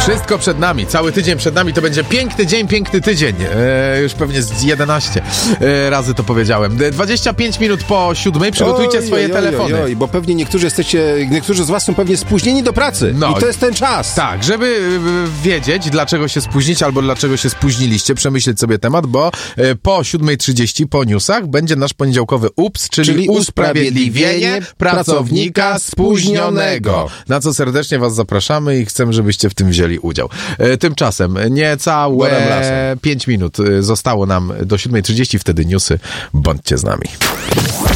Wszystko przed nami, cały tydzień przed nami, to będzie piękny dzień, piękny tydzień. Już pewnie z 11 razy to powiedziałem. 25 minut po 7, przygotujcie swoje telefony. Bo pewnie niektórzy z was są pewnie spóźnieni do pracy. No. I to jest ten czas. Tak, żeby wiedzieć, dlaczego się spóźnić albo dlaczego się spóźniliście, przemyśleć sobie temat, bo po 7:30 po newsach będzie nasz poniedziałkowy UPS, czyli usprawiedliwienie pracownika spóźnionego. Na co serdecznie was zapraszamy i chcemy, żebyście w tym wzięli udział. Tymczasem niecałe 5 minut zostało nam do 7:30, wtedy newsy. Bądźcie z nami.